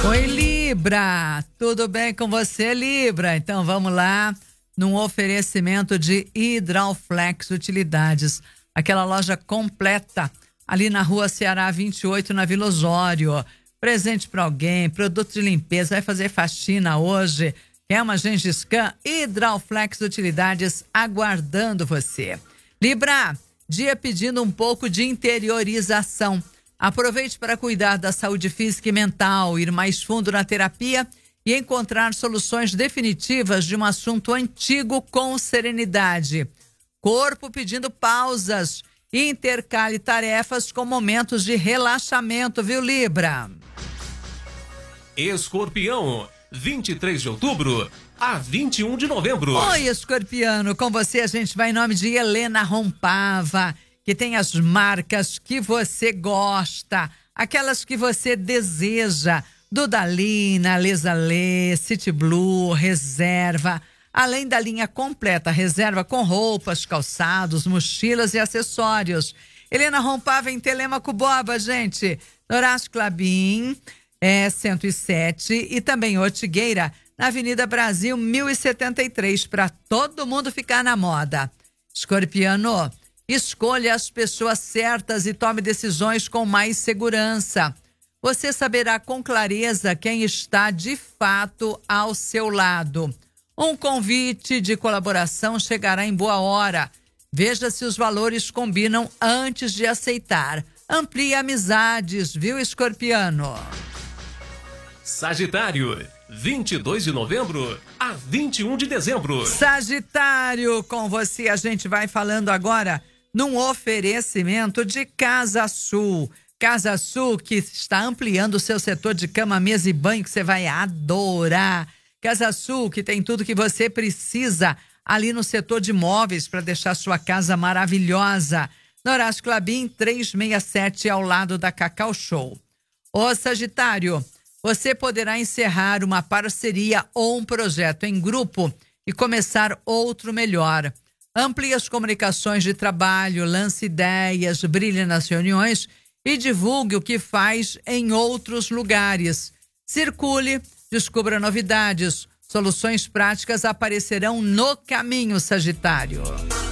Oi, Libra, tudo bem com você, Libra? Então vamos lá, num oferecimento de Hidralflex Utilidades, aquela loja completa ali na Rua Ceará 28, na Vila Osório. Presente para alguém, produto de limpeza, vai fazer faxina hoje, quer uma Gengis Khan? Hidralflex Utilidades aguardando você. Libra, dia pedindo um pouco de interiorização. Aproveite para cuidar da saúde física e mental, ir mais fundo na terapia e encontrar soluções definitivas de um assunto antigo com serenidade. Corpo pedindo pausas, intercale tarefas com momentos de relaxamento, viu, Libra? Escorpião, 23 de outubro a 21 de novembro. Oi, Escorpiano, com você a gente vai em nome de Helena Rompava, que tem as marcas que você gosta, aquelas que você deseja, Dudalina, Lesalê, City Blue, Reserva, além da linha completa, reserva com roupas, calçados, mochilas e acessórios. Helena Rompava em Telêmaco Boba, gente, Horácio Clabin, 107 e também Ortigueira, na Avenida Brasil 1073, para todo mundo ficar na moda. Escorpiano, escolha as pessoas certas e tome decisões com mais segurança. Você saberá com clareza quem está de fato ao seu lado. Um convite de colaboração chegará em boa hora. Veja se os valores combinam antes de aceitar. Amplie amizades, viu, Escorpiano? Sagitário, 22 de novembro a 21 de dezembro. Sagitário, com você a gente vai falando agora num oferecimento de Casa Sul. Casa Sul que está ampliando o seu setor de cama, mesa e banho que você vai adorar. Casa Sul que tem tudo que você precisa ali no setor de móveis para deixar sua casa maravilhosa. Horácio Clabin 367 ao lado da Cacau Show. Ô Sagitário, você poderá encerrar uma parceria ou um projeto em grupo e começar outro melhor. Amplie as comunicações de trabalho, lance ideias, brilhe nas reuniões e divulgue o que faz em outros lugares. Circule, descubra novidades. Soluções práticas aparecerão no caminho, Sagitário.